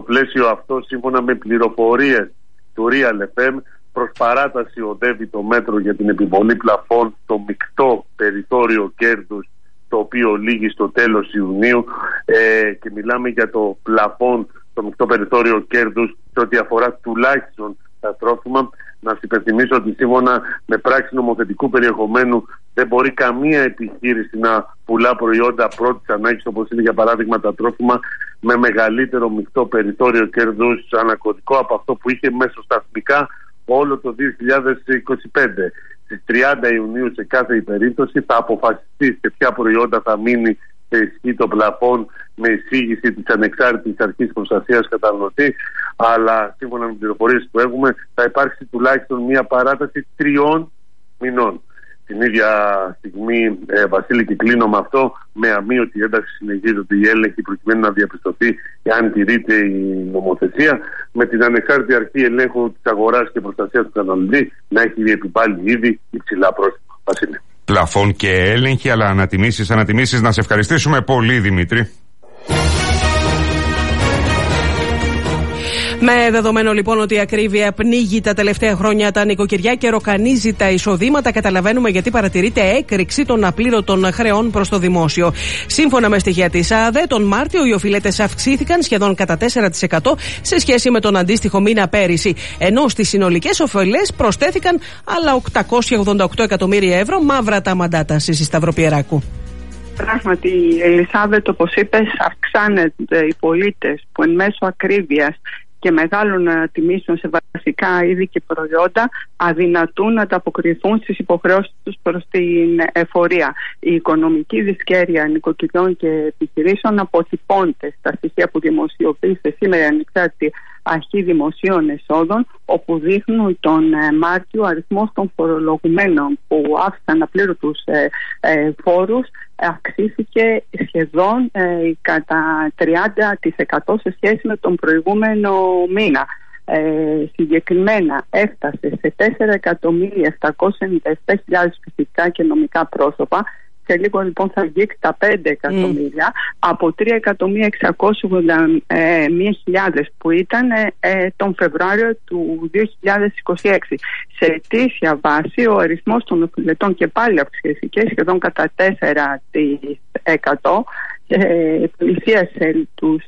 Στο πλαίσιο αυτό, σύμφωνα με πληροφορίες του Real FM, προς παράταση οδεύει το μέτρο για την επιβολή πλαφών στο μεικτό περιθώριο κέρδους, το οποίο λήγει στο τέλος Ιουνίου, και μιλάμε για το πλαφόν στο μεικτό περιθώριο κέρδους σε ό,τι αφορά τουλάχιστον τα τρόφιμα. Να σας υπενθυμίσω ότι σύμφωνα με πράξη νομοθετικού περιεχομένου δεν μπορεί καμία επιχείρηση να πουλά προϊόντα πρώτης ανάγκης, όπως είναι για παράδειγμα τα τρόφιμα, με μεγαλύτερο μεικτό περιθώριο κέρδους ανακριτικό από αυτό που είχε μεσοσταθμικά όλο το 2025. Στις 30 Ιουνίου σε κάθε περίπτωση θα αποφασιστεί σε ποια προϊόντα θα μείνει σε ισχύ το πλαφόν με εισήγηση της Ανεξάρτητης Αρχής Προστασίας Καταναλωτή, αλλά σύμφωνα με τις πληροφορίες που έχουμε θα υπάρξει τουλάχιστον μια παράταση 3 μηνών. Την ίδια στιγμή, Βασίλη, και κλείνω με αυτό, με αμείωτη ένταση συνεχίζονται οι έλεγχοι προκειμένου να διαπιστωθεί αν τηρείται η νομοθεσία, με την Ανεξάρτητη Αρχή Ελέγχου της Αγοράς και Προστασίας του Καταναλωτή να έχει επιβάλει ήδη υψηλά πρόστιμα. Βασίλη. Πλαφών και έλεγχοι, αλλά ανατιμήσεις. Να σε ευχαριστήσουμε πολύ, Δημήτρη. Με δεδομένο λοιπόν ότι η ακρίβεια πνίγει τα τελευταία χρόνια τα νοικοκυριά και ροκανίζει τα εισοδήματα, καταλαβαίνουμε γιατί παρατηρείται έκρηξη των απλήρωτων χρεών προς το δημόσιο. Σύμφωνα με στοιχεία της ΑΔΕ, τον Μάρτιο οι οφειλέτες αυξήθηκαν σχεδόν κατά 4% σε σχέση με τον αντίστοιχο μήνα πέρυσι, ενώ στις συνολικές οφειλές προσθέθηκαν άλλα 888 εκατομμύρια ευρώ, μαύρα τα μαντάτα στη Σταυροπιεράκου. Πράγματι, Ελισάβετ, όπως είπες, αυξάνονται οι πολίτες που εν μέσω ακρίβειας και μεγάλων τιμήσεων σε βασικά είδη και προϊόντα αδυνατούν να ανταποκριθούν στις υποχρεώσεις τους προς την εφορία. Η οικονομική δυσκέρεια νοικοκυριών και επιχειρήσεων αποτυπώνεται στα στοιχεία που δημοσιοποιήσε σήμερα η Ανεξάρτητη Αρχή Δημοσίων Εσόδων, όπου δείχνουν τον Μάρτιο αριθμός των φορολογουμένων που άφησαν απλήρωτους φόρους αυξήθηκε σχεδόν κατά 30% σε σχέση με τον προηγούμενο μήνα. Συγκεκριμένα έφτασε σε 4.797.000 φυσικά και νομικά πρόσωπα. Σε λίγο λοιπόν θα αγγίξει τα 5 εκατομμύρια από 3.681.000 που ήταν τον Φεβρουάριο του 2026. Σε ετήσια βάση ο αριθμός των οφειλετών και πάλι αυξήθηκε σχεδόν κατά 4%. Πλησίασε τους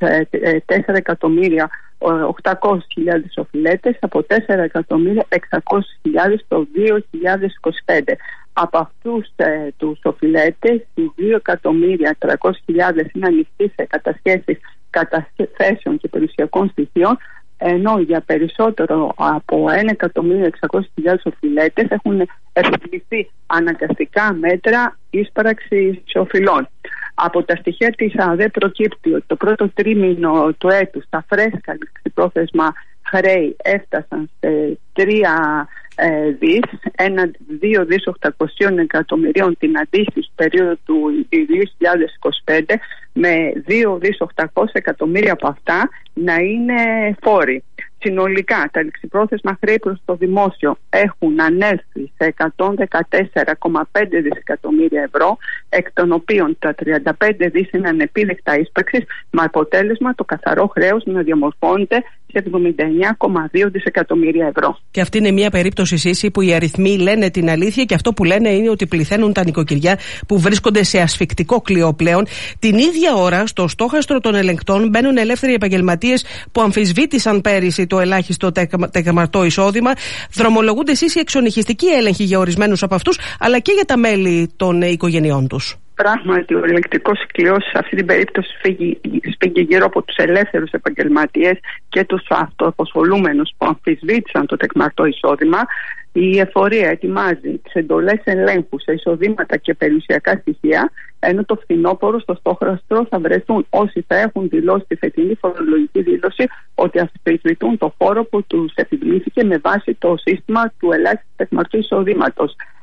4.800.000 οφειλέτες από 4.600.000 το 2025. Από αυτούς τους οφειλέτες, οι 2.300.000 είναι ανοιχτοί σε κατασχέσεις καταθέσεων και περιουσιακών στοιχείων, ενώ για περισσότερο από 1.600.000 οφειλέτες έχουν επιβληθεί αναγκαστικά μέτρα ίσπραξης οφειλών. Από τα στοιχεία της ΑΔΕ προκύπτει ότι το πρώτο τρίμηνο του έτους τα φρέσκα ληξιπρόθεσμα χρέη έφτασαν σε 3 δις, 2.800 εκατομμυρίων την αντίστοιχη περίοδο του 2025, με 2.800 εκατομμύρια από αυτά να είναι φόροι. Συνολικά τα ληξιπρόθεσμα χρέη προς το δημόσιο έχουν ανέλθει σε 114,5 δισεκατομμύρια ευρώ, εκ των οποίων τα 35 δις είναι ανεπίλεκτα ίσπραξης, με αποτέλεσμα το καθαρό χρέος να διαμορφώνεται σε 79,2 δισεκατομμύρια ευρώ. Και αυτή είναι μια περίπτωση, Σύση, που οι αριθμοί λένε την αλήθεια και αυτό που λένε είναι ότι πληθαίνουν τα νοικοκυριά που βρίσκονται σε ασφικτικό κλειό πλέον. Την ίδια ώρα, στο στόχαστρο των ελεγκτών μπαίνουν ελεύθεροι επαγγελματίες που αμφισβήτησαν πέρυσι το ελάχιστο τεκμαρτό εισόδημα. Δρομολογούνται εσείς οι εξονυχιστικοί έλεγχοι για ορισμένους από αυτούς, αλλά και για τα μέλη των οικογενειών τους. Πράγματι, ο ελεγκτικός κλειός σε αυτή την περίπτωση φύγει γύρω από τους ελεύθερους επαγγελματίες και τους αυτοαποσχολούμενους που αμφισβήτησαν το τεκμαρτό εισόδημα. Η εφορία ετοιμάζει τις εντολές ελέγχου σε εισοδήματα και περιουσιακά στοιχεία, ενώ το φθινόπωρο στο στόχαστρο θα βρεθούν όσοι θα έχουν δηλώσει τη φετινή φορολογική δήλωση ότι αμφισβητούν το φόρο που τους επιβλήθηκε με βάση το σύστημα του ελάχιστου τεκμαρτού εισοδήματος.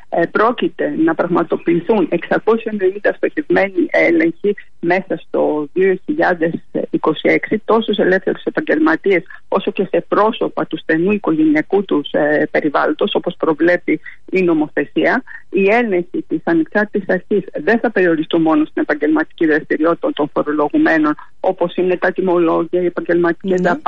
πρόκειται να πραγματοποιηθούν 690 στοχευμένοι έλεγχοι μέσα στο 2026 τόσο σε ελεύθερους επαγγελματίες όσο και σε πρόσωπα του στενού οικογενειακού τους περιβάλλοντος, όπως προβλέπει η νομοθεσία. Οι έλεγχοι της ανεξάρτητης αρχής δεν θα περιοριστούν μόνο στην επαγγελματική δραστηριότητα των φορολογουμένων, όπως είναι τα τιμολόγια, οι επαγγελματικές δαπάνες,